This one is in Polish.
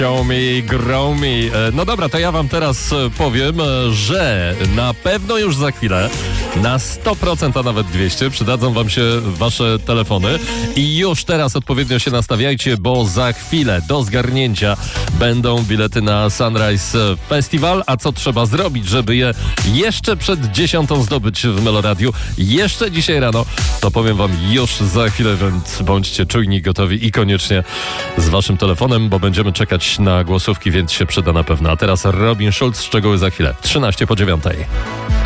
Show me, grow me. No dobra, to ja wam teraz powiem, że na pewno już za chwilę, na 100%, a nawet 200, przydadzą wam się wasze telefony i już teraz odpowiednio się nastawiajcie, bo za chwilę do zgarnięcia będą bilety na Sunrise Festival. A co trzeba zrobić, żeby je jeszcze przed 10 zdobyć w Meloradiu, jeszcze dzisiaj rano, to powiem wam już za chwilę, więc bądźcie czujni, gotowi i koniecznie z waszym telefonem, bo będziemy czekać na głosówki, więc się przyda na pewno. A teraz Robin Schulz, szczegóły za chwilę. 13 po 9.